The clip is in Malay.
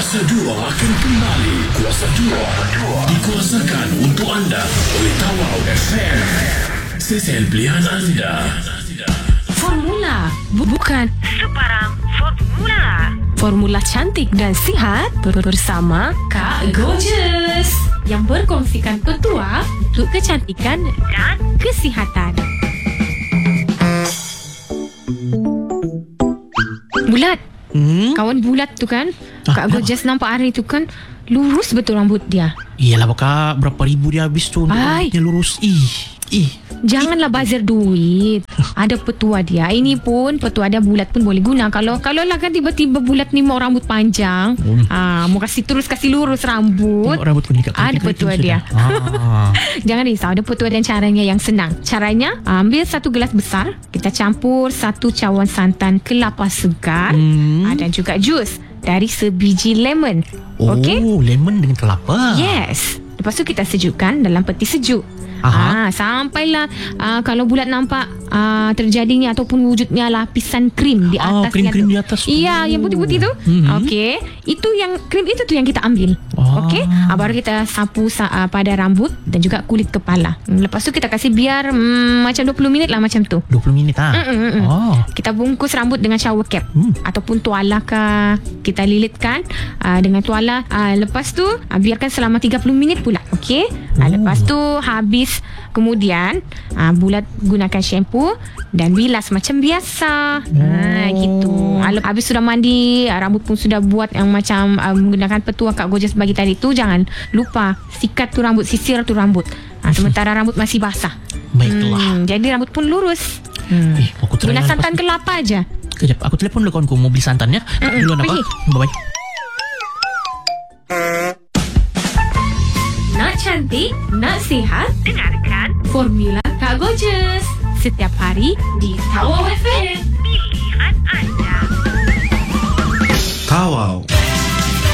Kuasa 2 akan kembali. Kuasa 2 dikuasakan untuk anda oleh Tawau FM. Stesen pilihan anda. Formula, bukan sebarang formula. Formula cantik dan sihat bersama Kak Gorgeous yang berkongsikan petua untuk kecantikan Dan kesihatan. Bulat, kawan bulat tu kan, Kak Gorgeous nampak hari tu kan lurus betul rambut dia. Iyalah Kak, berapa ribu dia habis tu untuk Ai. rambutnya lurus. Janganlah bazir duit. Ada petua dia. Ini pun petua dia bulat pun boleh guna. Kalau lah kan tiba-tiba bulat ni mau rambut panjang, mau kasih lurus rambut. Tengok rambut kuning Kak. Ada petua dia. Jangan risau, ada petua dan caranya yang senang. Caranya, ambil 1 gelas besar, kita campur 1 cawan santan kelapa segar, dan juga jus dari sebiji lemon. Okey? Lemon dengan kelapa. Yes. Lepas tu kita sejukkan dalam peti sejuk. Sampailah kalau bulat nampak terjadinya ataupun wujudnya lapisan krim di atas. Krim-krim di atas. Iya, yang putih-putih tu. Okey. Itu yang krim itu tu yang kita ambil. Okey. Baru kita sapu pada rambut dan juga kulit kepala. Lepas tu kita kasih biar macam 20 minit lah macam tu. 20 minit Kita bungkus rambut dengan shower cap ataupun tuala kah, kita lilitkan dengan tuala. Lepas tu biarkan selama 30 minit pula. Okey. Lepas tu habis, kemudian bulat gunakan shampoo dan bilas macam biasa. Gitu. Habis sudah mandi, rambut pun sudah buat yang macam menggunakan petua Kak Gorgeous bagi tadi tu, jangan lupa sikat tu rambut, sisir tu rambut. Sementara rambut masih basah. Baiklah. Jadi rambut pun lurus. Aku try Guna lah santan lepas kelapa aja. Kejap, aku telefon dulu kawanku, mau beli santan ya. Duluan apa? Pergi. Bye-bye. Nak cantik, nak sihat, dengarkan Formula Kak Gorgeous setiap hari di Tawau FM.